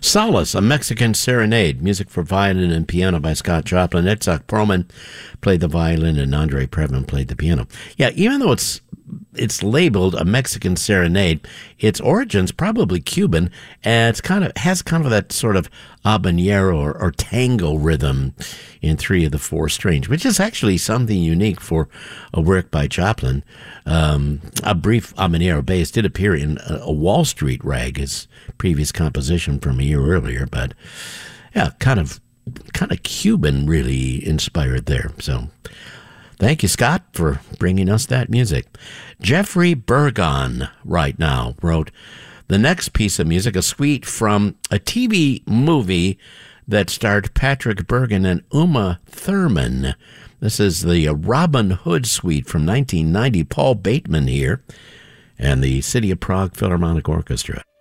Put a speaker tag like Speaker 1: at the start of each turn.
Speaker 1: Solace, A Mexican Serenade, music for violin and piano by Scott Joplin. Itzhak Perlman played the violin and Andre Previn played the piano. Yeah, even though it's labeled A Mexican Serenade, its origins probably Cuban, and it has kind of that sort of habanero or tango rhythm in three of the four strings, which is actually something unique for a work by Joplin. A brief habanero bass did appear in a Wall Street Rag, his previous composition from a year earlier, but yeah, kind of Cuban really inspired there. So thank you, Scott, for bringing us that music. Jeffrey Burgon right now wrote the next piece of music, a suite from a TV movie that starred Patrick Bergin and Uma Thurman. This is the Robin Hood suite from 1990. Paul Bateman here and the City of Prague Philharmonic Orchestra.